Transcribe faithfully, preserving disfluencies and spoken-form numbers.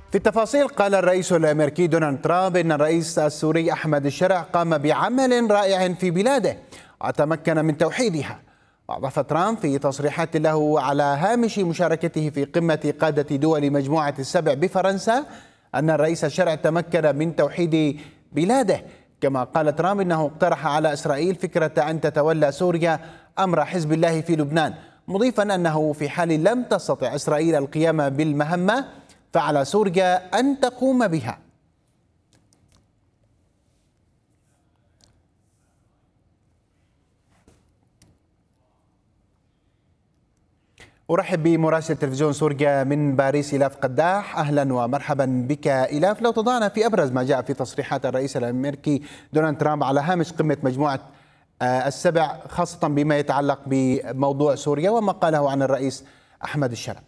في التفاصيل، قال الرئيس الأمريكي دونالد ترامب إن الرئيس السوري أحمد الشرع قام بعمل رائع في بلاده وتمكن من توحيدها. وأضاف ترامب في تصريحات له على هامش مشاركته في قمة قادة دول مجموعة السبع بفرنسا أن الرئيس الشرع تمكن من توحيد بلاده. كما قال ترامب إنه اقترح على إسرائيل فكرة أن تتولى سوريا أمر حزب الله في لبنان، مضيفا أنه في حال لم تستطع إسرائيل القيام بالمهمة فعلى سوريا أن تقوم بها. أرحب بمراسل تلفزيون سوريا من باريس إلاف قداح. أهلا ومرحبا بك إلاف. لو تضعنا في أبرز ما جاء في تصريحات الرئيس الأمريكي دونالد ترامب على هامش قمة مجموعة السبع، خاصة بما يتعلق بموضوع سوريا وما قاله عن الرئيس أحمد الشرع.